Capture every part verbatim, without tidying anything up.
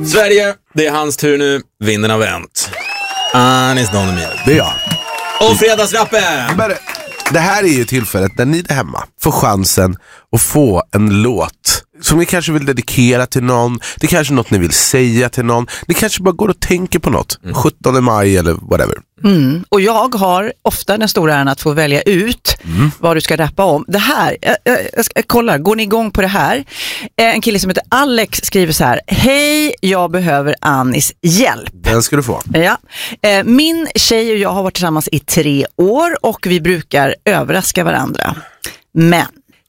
Sverige, det är hans tur nu. Vinden har vänt. Anis Don Demir. Det är jag. Och fredagsrappen! Men det här är ju tillfället när ni är hemma får chansen att få en låt som ni kanske vill dedikera till någon. Det är kanske något ni vill säga till någon. Ni kanske bara går och tänker på något. Mm. sjuttonde maj eller whatever. Mm. Och jag har ofta den stora äran att få välja ut mm. vad du ska rappa om. Det här, jag, jag, jag, ska, jag kollar, går ni igång på det här? En kille som heter Alex skriver så här: hej, jag behöver Anis hjälp. Den ska du få. Ja. Min tjej och jag har varit tillsammans i tre år och vi brukar överraska varandra. Men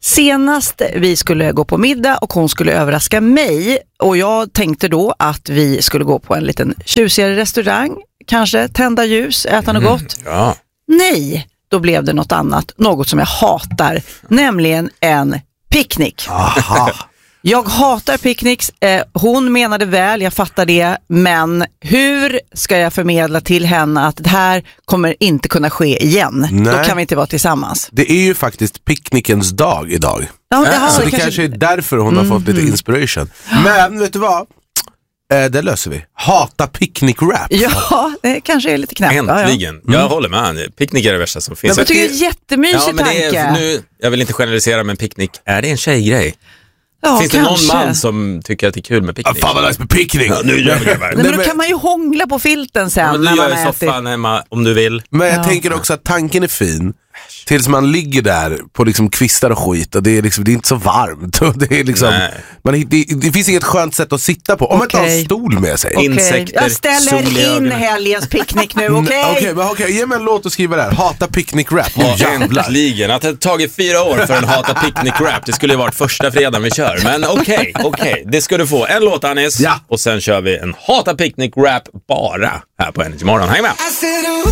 senast vi skulle gå på middag och hon skulle överraska mig och jag tänkte då att vi skulle gå på en liten tjusigare restaurang, kanske tända ljus, äta något gott. Mm, ja. Nej, då blev det något annat, något som jag hatar, nämligen en picknick. Aha. Jag hatar picknicks, eh, hon menade väl, jag fattar det, men hur ska jag förmedla till henne att det här kommer inte kunna ske igen? Nej. Då kan vi inte vara tillsammans. Det är ju faktiskt picknickens dag idag. Ja, det har, så det det kanske... kanske är därför hon har fått lite inspiration. Men vet du vad? Eh, det löser vi. Hata picknick-rap. Ja, det kanske är lite knäppt. Äntligen. Ja, ja. Jag håller med han. Picknick är det värsta som finns. Jag tycker det är en jättemysig ja, men det tanke. är, nu, jag vill inte generalisera, men picknick, är det en tjejgrej? Ja, finns kanske. det någon man som tycker att det är kul med picknick? Ah, fan vad nice med picknick. Ja, nu gör vi det. Nej, men då kan man ju hångla på filten sen. Ja, men när du man gör i soffan hemma om du vill. Men jag ja. tänker också att tanken är fin. Tills man ligger där på liksom kvistar och skit och det är, liksom, det är inte så varmt. Och det, är liksom, man, det, det finns inget skönt sätt att sitta på. Om man okay. inte har en stol med sig. Okay. Insekter, jag ställer in helgens picknick nu, okej? Okay? Okej, okay, okay, ge mig en låt att skriva där. Hata picknick-rap. Ja, äntligen. Att det har tagit fyra år för en hata picknick-rap. Det skulle ju varit första fredagen vi kör. Men okej, okay, okej. Okay. Det ska du få. En låt, Anis. Ja. Och sen kör vi en hata picknick-rap bara här på Energy Morgon. Häng med!